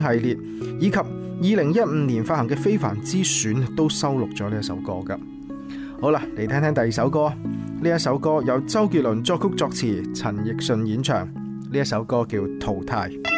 系列以及2015年發行嘅《非凡之選》都收錄咗呢一首歌㗎。好啦，嚟聽聽第二首歌。呢一首歌由周杰倫作曲作詞，陳奕迅演唱。呢一首歌叫《淘汰》。